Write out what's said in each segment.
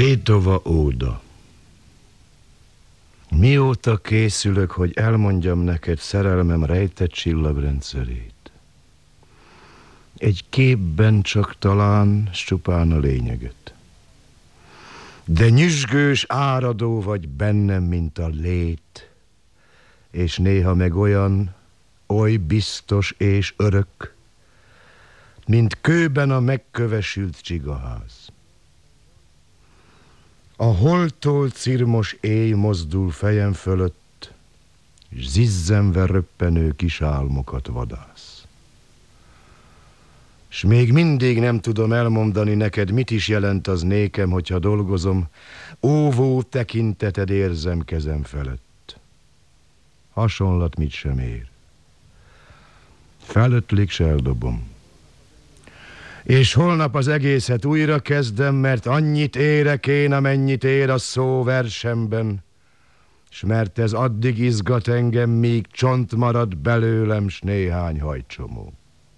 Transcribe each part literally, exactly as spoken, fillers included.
Tétova óda. Mióta készülök, hogy elmondjam neked szerelmem rejtett csillagrendszerét? Egy képben csak talán, s csupán a lényeget. De nyüzsgős áradó vagy bennem, mint a lét, és néha meg olyan, oly biztos és örök, mint kőben a megkövesült csigaház. A holttól cirmos éj mozdul fejem fölött, és zizzenve röppenő kis álmokat vadász. S még mindig nem tudom elmondani neked, mit is jelent az nékem, hogyha dolgozom, óvó tekinteted érzem kezem felett. Hasonlat mit sem ér. Felötlik, s eldobom. És holnap az egészet újra kezdem, mert annyit érek én, amennyit ér a szó versemben, s mert ez addig izgat engem, míg csont marad belőlem, s néhány hajcsomó.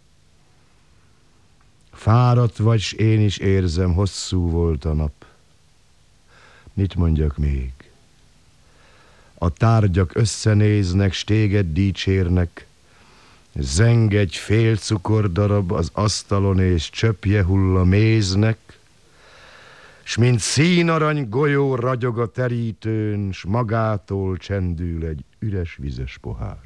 Fáradt vagy, s én is érzem, hosszú volt a nap. Mit mondjak még? A tárgyak összenéznek, s téged dicsérnek, zeng egy fél cukordarab az asztalon, és csöpje hull a méznek, s mint színarany golyó ragyog a terítőn, s magától csendül egy üres vizes pohár.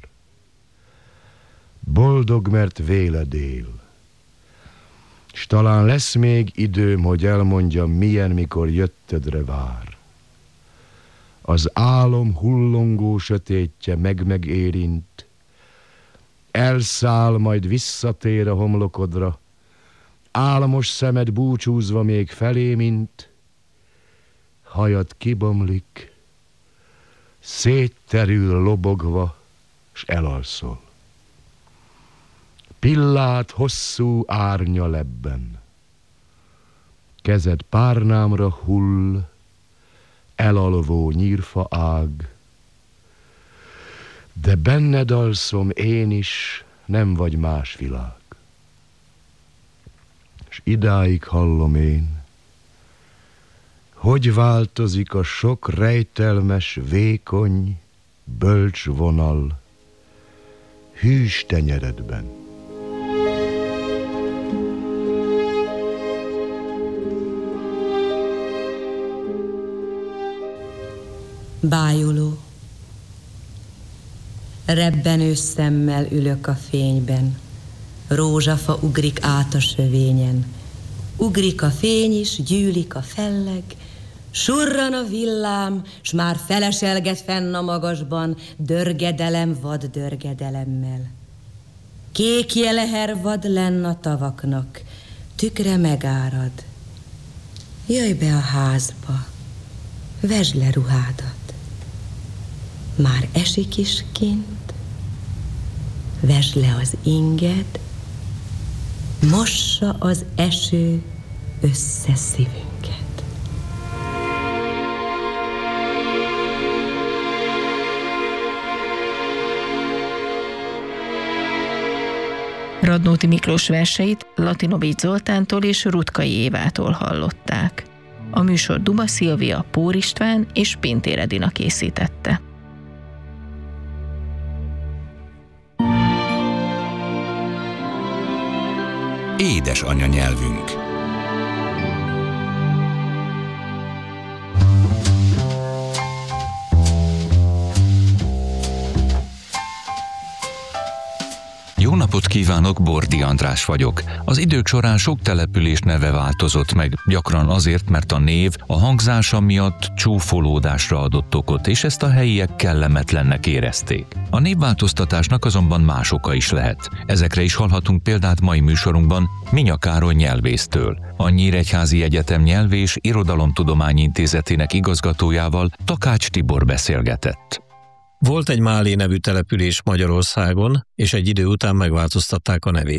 Boldog, mert véled él, s talán lesz még időm, hogy elmondjam, milyen, mikor jöttedre vár. Az álom hullongó sötétje meg-megérint, elszáll, majd visszatér a homlokodra, álmos szemed búcsúzva még felé, mint hajad kibomlik, szétterül lobogva, s elalszol. Pillát hosszú árnya lebben, kezed párnámra hull, elalvó nyírfa ág, de benned alszom én is, nem vagy más világ. S idáig hallom én, hogy változik a sok rejtelmes, vékony, bölcs vonal hűs tenyeredben. Bájoló. Rebbenő szemmel ülök a fényben, rózsafa ugrik át a sövényen, ugrik a fény is, gyűlik a felleg, surran a villám, s már feleselget fenn a magasban, dörgedelem vad dörgedelemmel. Kék jeleher vad lenn a tavaknak, tükre megárad. Jöjj be a házba, vesd le ruhádat. Már esik is kint, vesd le az inged, mossa az eső össze szívünket. Radnóti Miklós verseit Latinovics Zoltántól és Ruttkai Évától hallották. A műsor Duma Szilvia, Pór István és Pintér Edina készítette. Édes anyanyelvünk. Jó napot kívánok, Bordi András vagyok. Az idők során sok település neve változott meg, gyakran azért, mert a név a hangzása miatt csúfolódásra adott okot, és ezt a helyiek kellemetlennek érezték. A névváltoztatásnak azonban más oka is lehet. Ezekre is hallhatunk példát mai műsorunkban Minya Károly nyelvésztől. A Nyíregyházi Egyetem Nyelv- és Irodalomtudományi Intézetének igazgatójával, Takács Tibor beszélgetett. Volt egy Málé nevű település Magyarországon, és egy idő után megváltoztatták a nevét.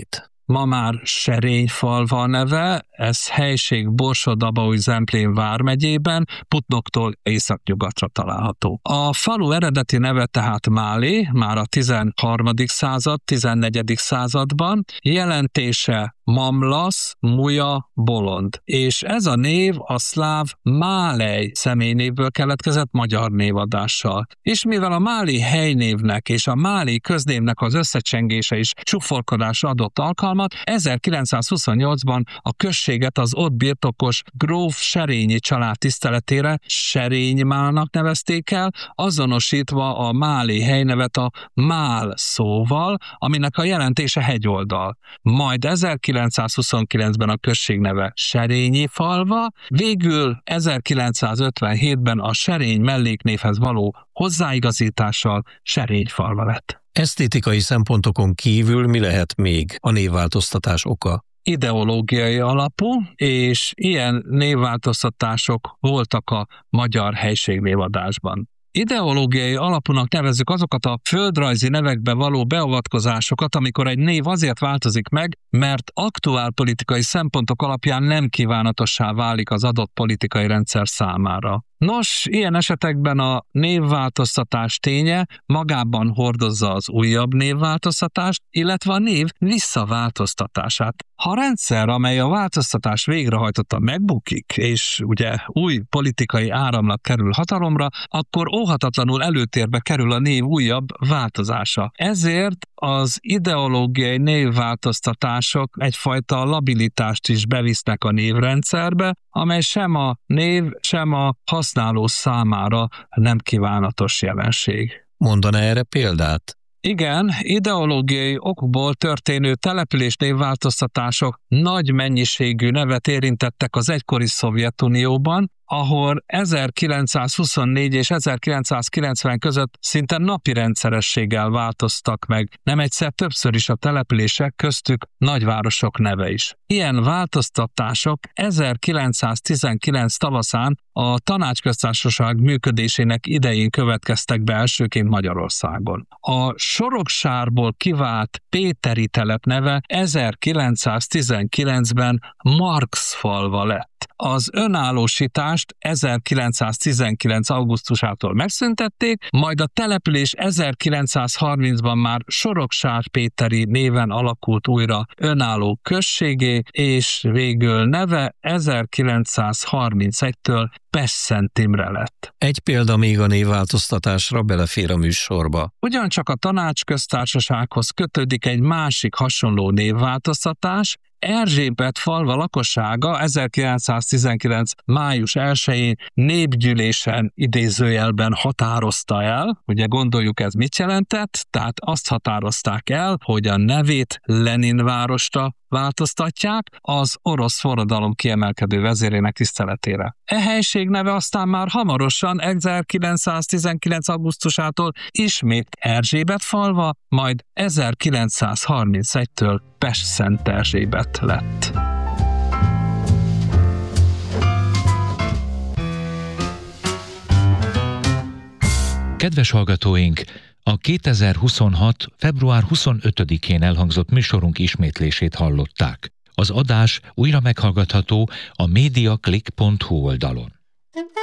ma már Serényfalva a neve, ez helység Borsod-Abaúj-Zemplén vármegyében, Putnoktól északnyugatra található. A falu eredeti neve tehát Málé, már a tizenharmadik század, tizennegyedik században, jelentése Mamlasz, Muja, Bolond. És ez a név a szláv Málej személynévből keletkezett magyar névadással. És mivel a máli helynévnek és a máli köznévnek az összecsengése is csúfolkodásra adott alkalmat, ezerkilencszázhuszonnyolcban a községet az ott birtokos gróf Serényi család tiszteletére Serénymálnak nevezték el, azonosítva a máli helynevet a Mál szóval, aminek a jelentése hegyoldal. Majd ezerkilencszázhuszonkilencben a község neve Serényifalva, végül ezerkilencszázötvenhétben a Serény melléknévhez való hozzáigazítással Serényfalva lett. Esztétikai szempontokon kívül mi lehet még a névváltoztatás oka? Ideológiai alapú, és ilyen névváltoztatások voltak a magyar helységnévadásban. Ideológiai alapúnak nevezzük azokat a földrajzi nevekbe való beavatkozásokat, amikor egy név azért változik meg, mert aktuálpolitikai szempontok alapján nem kívánatossá válik az adott politikai rendszer számára. Nos, ilyen esetekben a névváltoztatás ténye magában hordozza az újabb névváltoztatást, illetve a név visszaváltoztatását. Ha a rendszer, amely a változtatás végrehajtotta, megbukik, és ugye új politikai áramlat kerül hatalomra, akkor óhatatlanul előtérbe kerül a név újabb változása. Ezért az ideológiai névváltoztatások egyfajta labilitást is bevisznek a névrendszerbe, amely sem a név, sem a használó számára nem kívánatos jelenség. Mondaná erre példát? Igen, ideológiai okból történő településnévváltoztatások nagy mennyiségű nevet érintettek az egykori Szovjetunióban, ahol ezerkilencszázhuszonnégy és ezerkilencszázkilencven között szinte napi rendszerességgel változtak meg, nem egyszer többször is a települések, köztük nagyvárosok neve is. Ilyen változtatások ezerkilencszáztizenkilenc tavaszán a Tanácsköztársaság működésének idején következtek be elsőként Magyarországon. A Soroksárból kivált Péteri telep neve ezerkilencszáztizenkilencben Marxfalva lett. Az önállósítást ezerkilencszáztizenkilenc augusztusától megszüntették, majd a település ezerkilencszázharmincban már Soroksár-Péteri néven alakult újra önálló községé, és végül neve ezerkilencszázharmincegytől Pest-Szent Imre lett. Egy példa még a névváltoztatásra belefér a műsorba. Ugyancsak a Tanácsköztársasághoz kötődik egy másik hasonló névváltoztatás. Erzsébetfalva lakossága ezerkilencszáztizenkilenc május elsején népgyűlésen idézőjelben határozta el, ugye gondoljuk ez mit jelentett, tehát azt határozták el, hogy a nevét Leninvárosra változtatják az orosz forradalom kiemelkedő vezérének tiszteletére. E helység neve aztán már hamarosan ezerkilencszáztizenkilenc augusztusától ismét Erzsébetfalva, majd ezerkilencszázharmincegytől Pest-Szent Erzsébet lett. Kedves hallgatóink! A kétezer-huszonhat. február huszonötödikén elhangzott műsorunk ismétlését hallották. Az adás újra meghallgatható a mediaclick pont hu oldalon.